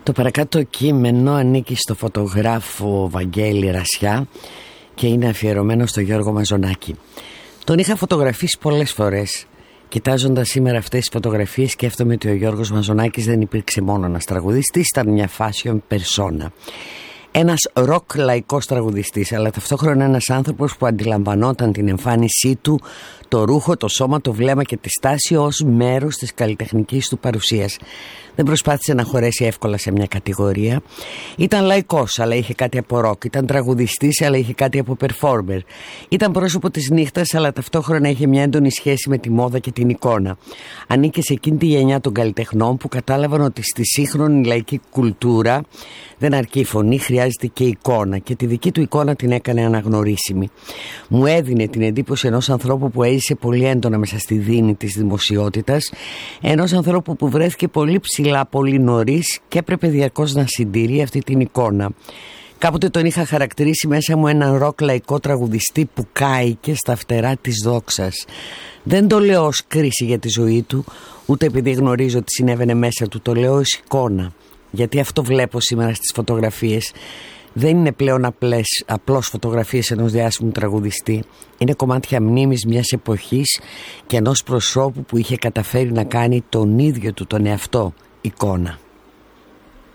Το παρακάτω κείμενο ανήκει στο φωτογράφο Βαγγέλη Ρασιά και είναι αφιερωμένο στο Γιώργο Μαζονάκη. Τον είχα φωτογραφίσει πολλές φορές. Κοιτάζοντας σήμερα αυτές τις φωτογραφίες, σκέφτομαι ότι ο Γιώργος Μαζονάκης δεν υπήρξε μόνο ένας τραγουδιστής, ήταν μια fashion persona. Ένας ροκ λαϊκός τραγουδιστής, αλλά ταυτόχρονα ένας άνθρωπος που αντιλαμβανόταν την εμφάνισή του, το ρούχο, το σώμα, το βλέμμα και τη στάση ως μέρος της καλλιτεχνικής του παρουσίας. Δεν προσπάθησε να χωρέσει εύκολα σε μια κατηγορία. Ήταν λαϊκός, αλλά είχε κάτι από ροκ. Ήταν τραγουδιστής, αλλά είχε κάτι από performer. Ήταν πρόσωπο της νύχτας, αλλά ταυτόχρονα είχε μια έντονη σχέση με τη μόδα και την εικόνα. Ανήκε σε εκείνη τη γενιά των καλλιτεχνών που κατάλαβαν ότι στη σύγχρονη λαϊκή κουλτούρα δεν αρκεί η φωνή, χρειάζεται και εικόνα, και τη δική του εικόνα την έκανε αναγνωρίσιμη. Μου έδινε την εντύπωση ενός ανθρώπου που έζησε πολύ έντονα μέσα στη δίνη της δημοσιότητας, ενός ανθρώπου που βρέθηκε πολύ ψηλά, πολύ νωρίς και έπρεπε διαρκώς να συντηρεί αυτή την εικόνα. Κάποτε τον είχα χαρακτηρίσει μέσα μου έναν ροκ λαϊκό τραγουδιστή που κάηκε στα φτερά της δόξας. Δεν το λέω ως κρίση για τη ζωή του, ούτε επειδή γνωρίζω τι συνέβαινε μέσα του, το λέω ως εικόνα. Γιατί αυτό βλέπω σήμερα στις φωτογραφίες. Δεν είναι πλέον απλώς φωτογραφίες ενός διάσημου τραγουδιστή. Είναι κομμάτια μνήμης μιας εποχής και ενός προσώπου που είχε καταφέρει να κάνει τον ίδιο του τον εαυτό εικόνα.